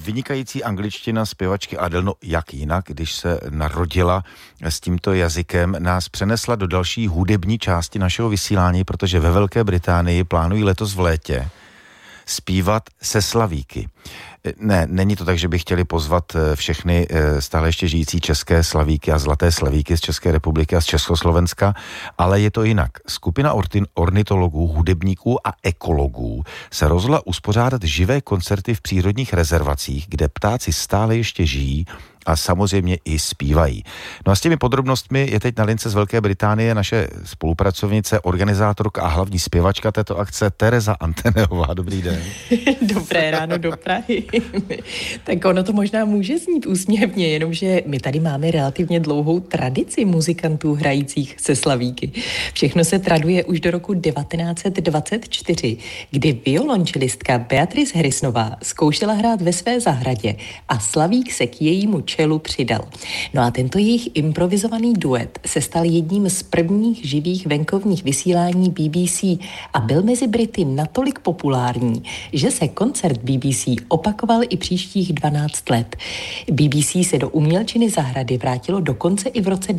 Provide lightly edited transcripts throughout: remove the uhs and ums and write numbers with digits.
Vynikající angličtina zpěvačky Adele, no jak jinak, když se narodila s tímto jazykem, nás přenesla do další hudební části našeho vysílání, protože ve Velké Británii plánují letos v létě zpívat se slavíky. Ne, není to tak, že by chtěli pozvat všechny stále ještě žijící české slavíky a zlaté slavíky z České republiky a z Československa, ale je to jinak. Skupina ornitologů, hudebníků a ekologů se rozhodla uspořádat živé koncerty v přírodních rezervacích, kde ptáci stále ještě žijí a samozřejmě i zpívají. No a s těmi podrobnostmi je teď na lince z Velké Británie naše spolupracovnice, organizátorka a hlavní zpěvačka této akce Tereza Anteneová. Dobrý den. Dobré ráno do Prahy. Tak ono to možná může znít úsměvně, jenomže my tady máme relativně dlouhou tradici muzikantů hrajících se slavíky. Všechno se traduje už do roku 1924, kdy violončelistka Beatrice Harrisonová zkoušela hrát ve své zahradě a slavík se k jejímu čelu přidal. No a tento jejich improvizovaný duet se stal jedním z prvních živých venkovních vysílání BBC a byl mezi Brity natolik populární, že se koncert BBC opakoval i příštích 12 let. BBC se do umělčiny zahrady vrátilo dokonce i v roce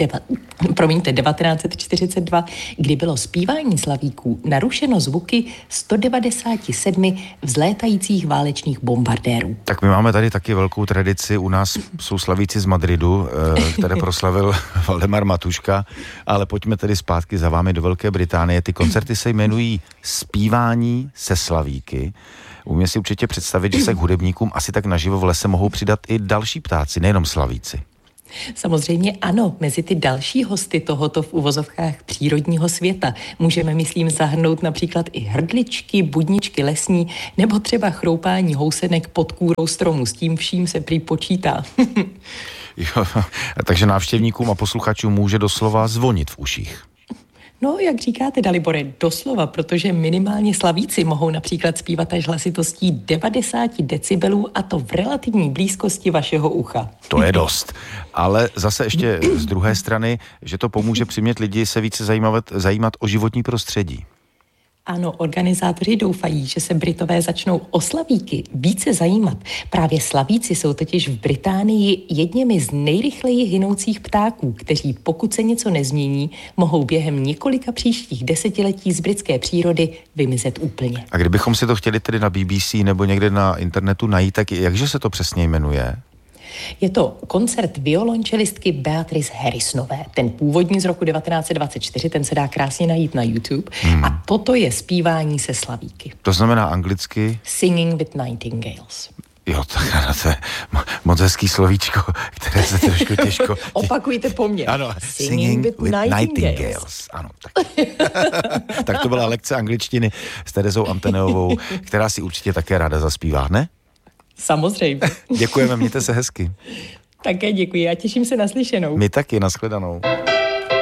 1942, kdy bylo zpívání slavíků narušeno zvuky 197 vzlétajících válečných bombardérů. Tak my máme tady taky velkou tradici, u nás jsou slavíci z Madridu, které proslavil Valdemar Matuška, ale pojďme tedy zpátky za vámi do Velké Británie. Ty koncerty se jmenují Zpívání se slavíky. Umím si určitě představit, že se k hudebníkům asi tak naživo v lese mohou přidat i další ptáci, nejenom slavíci. Samozřejmě ano, mezi ty další hosty tohoto v uvozovkách přírodního světa můžeme, myslím, zahrnout například i hrdličky, budničky lesní nebo třeba chroupání housenek pod kůrou stromu. S tím vším se prý počítá. Jo, takže návštěvníkům a posluchačům může doslova zvonit v uších. No, jak říkáte, Dalibore, doslova, protože minimálně slavíci mohou například zpívat až hlasitostí 90 decibelů a to v relativní blízkosti vašeho ucha. To je dost. Ale zase ještě z druhé strany, že to pomůže přimět lidi se více zajímat o životní prostředí. Ano, organizátoři doufají, že se Britové začnou o slavíky více zajímat. Právě slavíci jsou totiž v Británii jedněmi z nejrychleji hynoucích ptáků, kteří pokud se něco nezmění, mohou během několika příštích desetiletí z britské přírody vymizet úplně. A kdybychom si to chtěli tedy na BBC nebo někde na internetu najít, tak jakže se to přesně jmenuje? Je to koncert violončelistky Beatrice Harrisonové. Ten původní z roku 1924, ten se dá krásně najít na YouTube. A toto je zpívání se slavíky. To znamená anglicky? Singing with Nightingales. Jo, tak to je moc hezký slovíčko, které se trošku těžko... Opakujte po mně. Ano, Singing with Nightingales. Ano, tak. Tak to byla lekce angličtiny s Terezou Anteneovou, která si určitě také ráda zaspívá, ne? Samozřejmě. Děkujeme, mějte se hezky. Také děkuji a těším se na slyšenou. My taky, nashledanou.